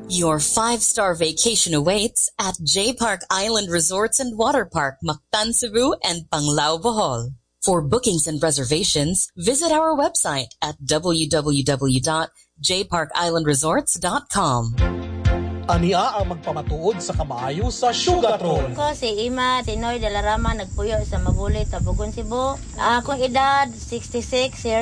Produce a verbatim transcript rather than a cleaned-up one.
Your five-star vacation awaits at J Park Island Resorts and Water Park, Mactan, Cebu, and Panglao, Bohol. For bookings and reservations, visit our website at w w w dot j park island resorts dot com. Ania ang magpamatuod sa kamaayo sa Sugartron. Ko si Ima Tinoy Dalarama nagpuyo sa Mabulit, Tabugon, Cebu. Akong edad sixty-six years